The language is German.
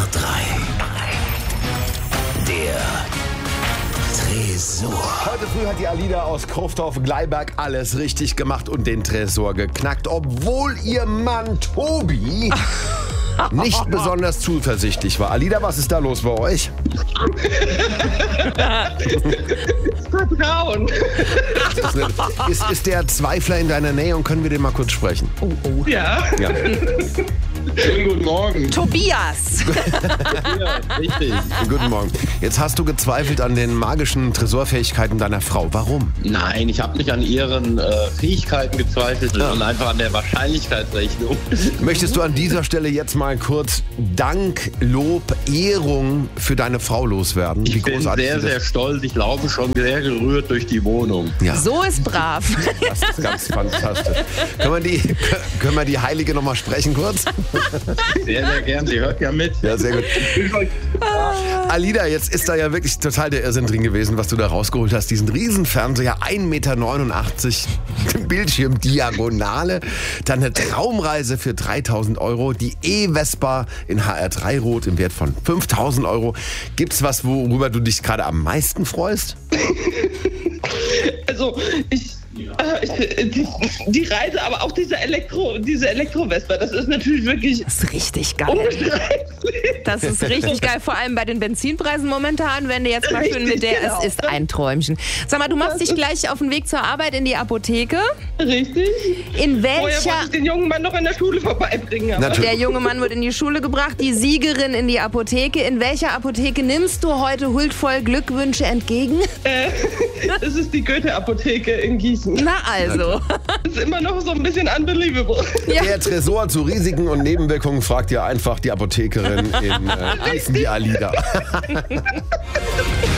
3. Der Tresor. Heute früh hat die Alida aus Kurfdorf-Gleiberg alles richtig gemacht und den Tresor geknackt, obwohl ihr Mann Tobi nicht besonders zuversichtlich war. Alida, was ist da los bei euch? Vertrauen. Ist der Zweifler in deiner Nähe und können wir den mal kurz sprechen? Ja. Schönen guten Morgen. Tobias. Ja, richtig. Guten Morgen. Jetzt hast du gezweifelt an den magischen Tresorfähigkeiten deiner Frau. Warum? Nein, ich habe nicht an ihren Fähigkeiten gezweifelt, sondern einfach an der Wahrscheinlichkeitsrechnung. Möchtest du an dieser Stelle jetzt mal kurz Dank, Lob, Ehrung für deine Frau loswerden? Ich bin sehr, sehr stolz. Ich laufe schon sehr gerührt durch die Wohnung. Ja, So ist brav. das ist ganz fantastisch. Können wir die Heilige nochmal sprechen kurz? Sehr, sehr gern. Sie hört ja mit. Ja, sehr gut. Alida, jetzt ist da ja wirklich total der Irrsinn drin gewesen, was du da rausgeholt hast. Diesen Riesenfernseher, 1,89 Meter, Bildschirmdiagonale, dann eine Traumreise für 3.000 Euro, die E-Vespa in HR3 Rot im Wert von 5.000 Euro. Gibt's was, worüber du dich gerade am meisten freust? Also, die Reise, aber auch diese Elektro-Vespa, das ist natürlich wirklich Das ist richtig geil. unbeschreiblich. Das ist richtig geil, vor allem bei den Benzinpreisen momentan, wenn du jetzt mal schön mit der, Richtig, es ist ein Träumchen. Sag mal, du machst dich gleich auf den Weg zur Arbeit in die Apotheke. Richtig. In Vorher welcher... wollte ich den jungen Mann noch in der Schule vorbeibringen. Aber Natürlich. Der junge Mann wird in die Schule gebracht, die Siegerin in die Apotheke. In welcher Apotheke nimmst du heute huldvoll Glückwünsche entgegen? das ist die Goethe-Apotheke in Gießen. Na also. Das ist immer noch so ein bisschen unbelievable. Ja. Der Tresor zu Risiken und Nebenwirkungen fragt ihr einfach die Apothekerin in Gießen, die Alida.